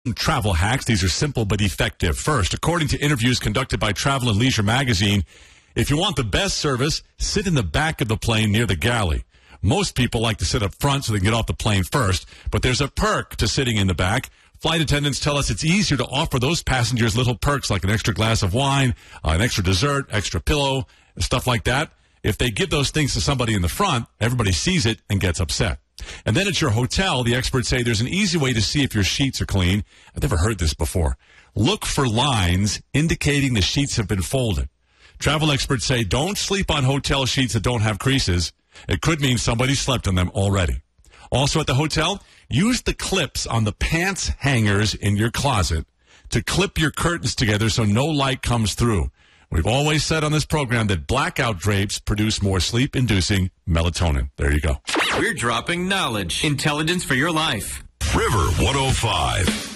Travel hacks. These are simple but effective. First, according to interviews conducted by Travel and Leisure magazine, if you want the best service, sit in the back of the plane near the galley. Most people like to sit up front so they can get off the plane first, but there's a perk to sitting in the back. Flight attendants tell us it's easier to offer those passengers little perks like an extra glass of wine, an extra dessert, extra pillow, stuff like that. If they give those things to somebody in the front, everybody sees it and gets upset. And then at your hotel, the experts say there's an easy way to see if your sheets are clean. I've never heard this before. Look for lines indicating the sheets have been folded. Travel experts say don't sleep on hotel sheets that don't have creases. It could mean somebody slept on them already. Also at the hotel, use the clips on the pants hangers in your closet to clip your curtains together so no light comes through. We've always said on this program that blackout drapes produce more sleep-inducing melatonin. There you go. We're dropping knowledge. Intelligence for your life. River 105.